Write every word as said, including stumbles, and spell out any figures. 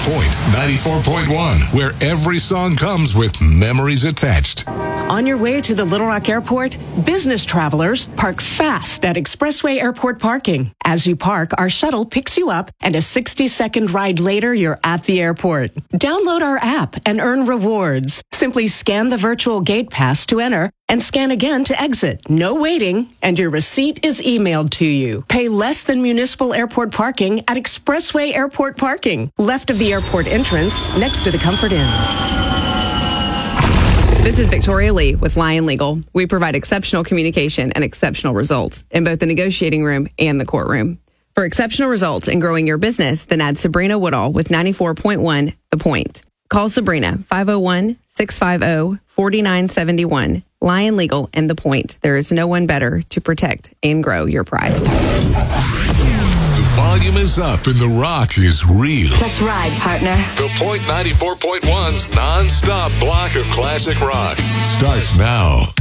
Point ninety-four point one, where every song comes with memories attached. On your way to the Little Rock Airport, business travelers park fast at Expressway Airport parking. As you park, our shuttle picks you up, and a sixty-second ride later, you're at the airport. Download our app and earn rewards. Simply scan the virtual gate pass to enter and scan again to exit. No waiting, and your receipt is emailed to you. Pay less than municipal airport parking at Expressway Airport parking, left of the airport entrance, next to the Comfort Inn. This is Victoria Lee with Lion Legal. We provide exceptional communication and exceptional results in both the negotiating room and the courtroom. For exceptional results in growing your business, then add Sabrina Woodall with ninety-four point one The Point. Call Sabrina, five oh one, six five oh, four nine seven one. Lion Legal and The Point. There is no one better to protect and grow your pride. The volume is up and the rock is real. Let's ride, partner. The Point ninety-four point one's non-stop block of classic rock starts now.